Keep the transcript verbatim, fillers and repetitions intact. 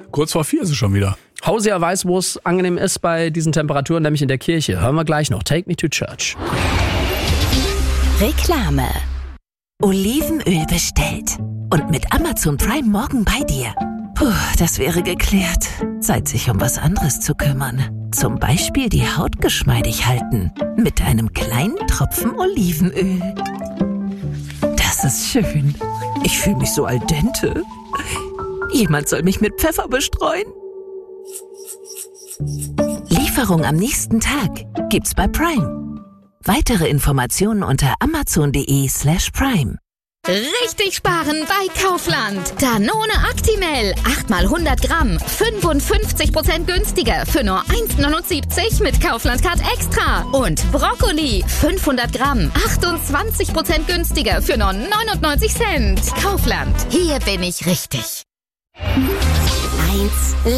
Kurz vor vier ist es schon wieder. Hausia weiß, wo es angenehm ist bei diesen Temperaturen, nämlich in der Kirche. Hören wir gleich noch. Take me to church. Reklame. Olivenöl bestellt. Und mit Amazon Prime morgen bei dir. Puh, das wäre geklärt. Zeit, sich um was anderes zu kümmern. Zum Beispiel die Haut geschmeidig halten. Mit einem kleinen Tropfen Olivenöl. Das ist schön. Ich fühle mich so al dente. Jemand soll mich mit Pfeffer bestreuen. Lieferung am nächsten Tag gibt's bei Prime. Weitere Informationen unter amazon.de slash prime. Richtig sparen bei Kaufland. Danone Actimel. acht mal hundert Gramm. fünfundfünfzig Prozent günstiger für nur eins neunundsiebzig mit Kaufland Card Extra. Und Brokkoli. fünfhundert Gramm. achtundzwanzig Prozent günstiger für nur neunundneunzig Cent. Kaufland. Hier bin ich richtig. Eins